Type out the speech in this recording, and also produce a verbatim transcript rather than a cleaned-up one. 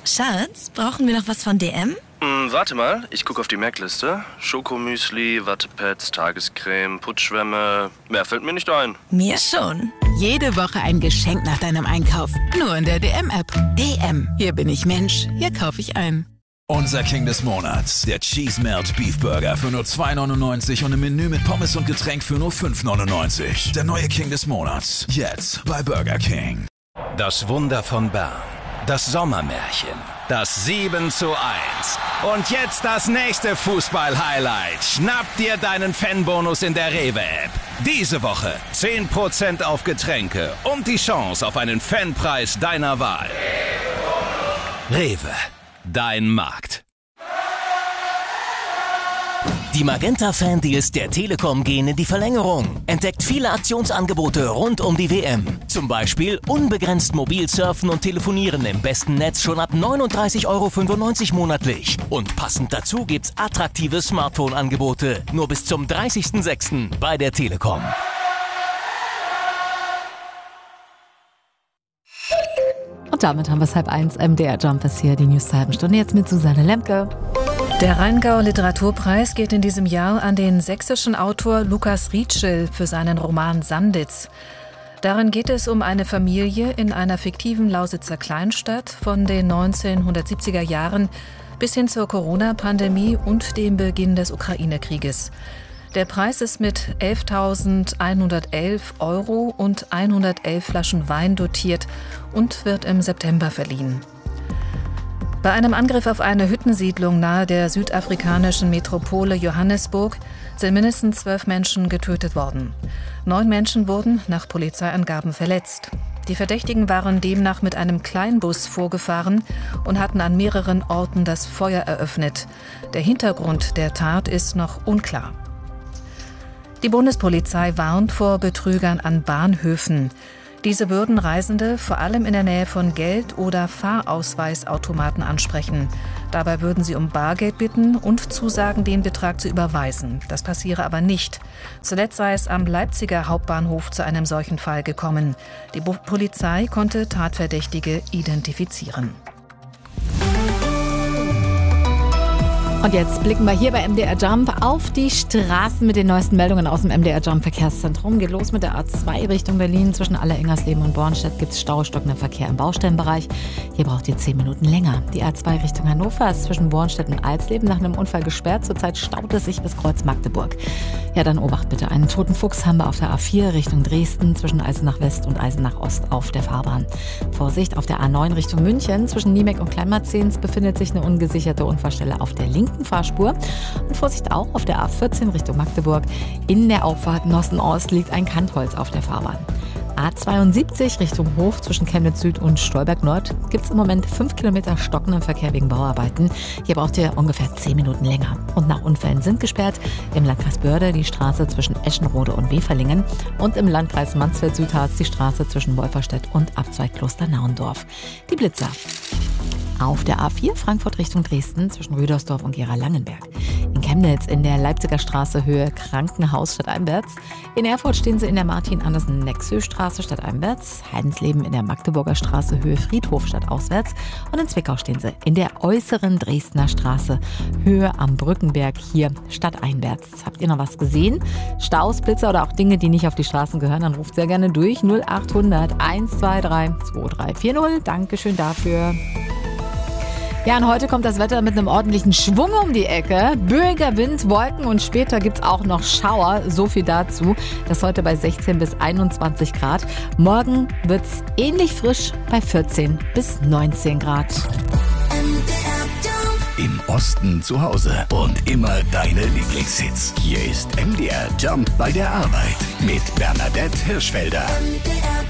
Schatz, brauchen wir noch was von D M? Hm, warte mal, ich gucke auf die Merkliste. Schokomüsli, Wattepads, Tagescreme, Putzschwämme. Mehr fällt mir nicht ein. Mir schon. Jede Woche ein Geschenk nach deinem Einkauf. Nur in der D M-App. D M. Hier bin ich Mensch. Hier kaufe ich ein. Unser King des Monats, der Cheese Melt Beef Burger für nur zwei neunundneunzig und im Menü mit Pommes und Getränk für nur fünf neunundneunzig. Der neue King des Monats, jetzt bei Burger King. Das Wunder von Bern, das Sommermärchen, das sieben zu eins. Und jetzt das nächste Fußball-Highlight. Schnapp dir deinen Fanbonus in der Rewe-App. Diese Woche zehn Prozent auf Getränke und die Chance auf einen Fanpreis deiner Wahl. Rewe. Dein Markt. Die Magenta-Fan-Deals der Telekom gehen in die Verlängerung. Entdeckt viele Aktionsangebote rund um die W M. Zum Beispiel unbegrenzt mobil surfen und telefonieren im besten Netz schon ab neununddreißig Euro fünfundneunzig monatlich. Und passend dazu gibt's attraktive Smartphone-Angebote. Nur bis zum dreißigsten sechsten bei der Telekom. Und damit haben wir es halb eins. M D R Jump ist hier, die News zur halben Stunde. Jetzt mit Susanne Lemke. Der Rheingau-Literaturpreis geht in diesem Jahr an den sächsischen Autor Lukas Rietschel für seinen Roman Sanditz. Darin geht es um eine Familie in einer fiktiven Lausitzer Kleinstadt von den neunzehnhundertsiebziger Jahren bis hin zur Corona-Pandemie und dem Beginn des Ukraine-Krieges. Der Preis ist mit elftausendeinhundertelf Euro und hundertelf Flaschen Wein dotiert und wird im September verliehen. Bei einem Angriff auf eine Hüttensiedlung nahe der südafrikanischen Metropole Johannesburg sind mindestens zwölf Menschen getötet worden. Neun Menschen wurden nach Polizeiangaben verletzt. Die Verdächtigen waren demnach mit einem Kleinbus vorgefahren und hatten an mehreren Orten das Feuer eröffnet. Der Hintergrund der Tat ist noch unklar. Die Bundespolizei warnt vor Betrügern an Bahnhöfen. Diese würden Reisende vor allem in der Nähe von Geld- oder Fahrausweisautomaten ansprechen. Dabei würden sie um Bargeld bitten und zusagen, den Betrag zu überweisen. Das passiere aber nicht. Zuletzt sei es am Leipziger Hauptbahnhof zu einem solchen Fall gekommen. Die Polizei konnte Tatverdächtige identifizieren. Und jetzt blicken wir hier bei M D R Jump auf die Straßen mit den neuesten Meldungen aus dem M D R Jump Verkehrszentrum. Geht los mit der A zwei Richtung Berlin. Zwischen Allerengersleben und Bornstedt gibt es Stau, stockenden Verkehr im Baustellenbereich. Hier braucht ihr zehn Minuten länger. Die A zwei Richtung Hannover ist zwischen Bornstedt und Alsleben nach einem Unfall gesperrt. Zurzeit staut es sich bis Kreuz Magdeburg. Ja, dann Obacht bitte. Einen toten Fuchs haben wir auf der A vier Richtung Dresden zwischen Eisenach West und Eisenach Ost auf der Fahrbahn. Vorsicht, auf der A neun Richtung München zwischen Niemeck und Kleinmarzens befindet sich eine ungesicherte Unfallstelle auf der linken Fahrspur. Und Vorsicht auch auf der A vierzehn Richtung Magdeburg. In der Auffahrt Nossen-Ost liegt ein Kantholz auf der Fahrbahn. A zweiundsiebzig Richtung Hof zwischen Chemnitz Süd und Stolberg Nord gibt es im Moment fünf Kilometer stockenden Verkehr wegen Bauarbeiten. Hier braucht ihr ungefähr zehn Minuten länger. Und nach Unfällen sind gesperrt im Landkreis Börde die Straße zwischen Eschenrode und Weferlingen und im Landkreis Mansfeld-Südharz die Straße zwischen Wolferstedt und Abzweig Klosternauendorf. Die Blitzer. Auf der A vier Frankfurt Richtung Dresden zwischen Rüdersdorf und Gera-Langenberg. In Chemnitz in der Leipziger Straße Höhe Krankenhaus stadteinwärts. In Erfurt stehen sie in der Martin-Andersen-Nexö-Straße stadteinwärts. Heidensleben in der Magdeburger Straße Höhe Friedhof stadtauswärts. Und in Zwickau stehen sie in der äußeren Dresdner Straße Höhe am Brückenberg hier stadteinwärts. Habt ihr noch was gesehen? Staus, Blitzer oder auch Dinge, die nicht auf die Straßen gehören? Dann ruft sehr gerne durch null achthundert hundertzweiundzwanzig zweihundertvierzig. Dankeschön dafür. Ja, und heute kommt das Wetter mit einem ordentlichen Schwung um die Ecke. Böiger Wind, Wolken und später gibt's auch noch Schauer. So viel dazu. Das heute bei sechzehn bis einundzwanzig Grad. Morgen wird's ähnlich frisch bei vierzehn bis neunzehn Grad. Im Osten zu Hause und immer deine Lieblingshits. Hier ist M D R Jump bei der Arbeit mit Bernadette Hirschfelder.